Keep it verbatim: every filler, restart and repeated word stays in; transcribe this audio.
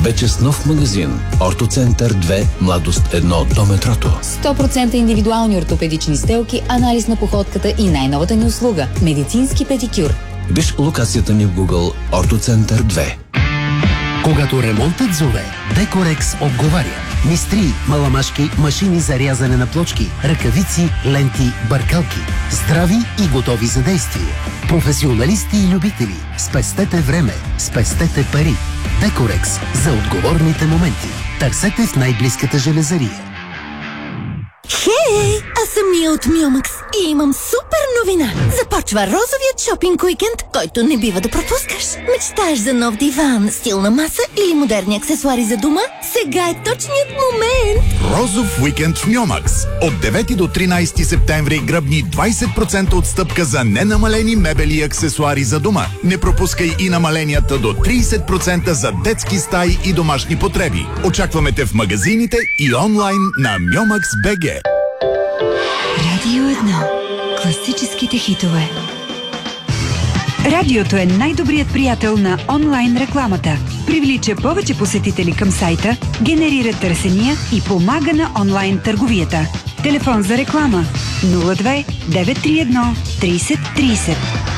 Вече с нов магазин Ортоцентър две, Младост едно до метрото. сто процента индивидуални ортопедични стелки, анализ на походката и най-новата ни услуга – медицински педикюр. Виж локацията ни в Google Ортоцентър две. Когато ремонтът зове, Декорекс отговаря. Мистри, маламашки, машини за рязане на плочки, ръкавици, ленти, бъркалки. Здрави и готови за действие. Професионалисти и любители. Спестете време, спестете пари. Декорекс за отговорните моменти. Търсете в най-близката железария. Хей, аз съм Мия от Мюмакс и имам супер новина. Започва розовият шопинг уикенд, който не бива да пропускаш. Мечтаеш за нов диван, стилна маса или модерни аксесуари за дома? Сега е точният момент. Розов уикенд в Мюмакс. От девети до тринайсети септември гръбни двайсет процента отстъпка за ненамалени мебели и аксесуари за дома. Не пропускай и намаленията до трийсет процента за детски стаи и домашни потреби. Очакваме те в магазините и онлайн на Мюмакс точка би джи. Радио едно. Класическите хитове. Радиото е най-добрият приятел на онлайн рекламата. Привлича повече посетители към сайта, генерира търсения и помага на онлайн търговията. Телефон за реклама нула две девет три едно трийсет трийсет.